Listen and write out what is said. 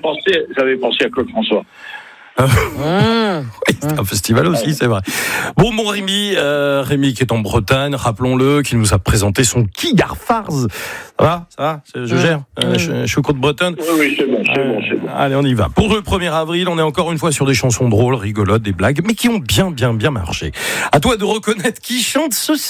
pensé à Claude François. Oui, c'est un festival aussi, c'est vrai. Bon, mon Rémi qui est en Bretagne, rappelons-le, qui nous a présenté son Kigar Farz. Ça va je gère. Je suis côte bretonne. Oui, c'est bon. Allez, on y va. Pour le 1er avril, on est encore une fois sur des chansons drôles, rigolotes, des blagues, mais qui ont bien marché. À toi de reconnaître qui chante ce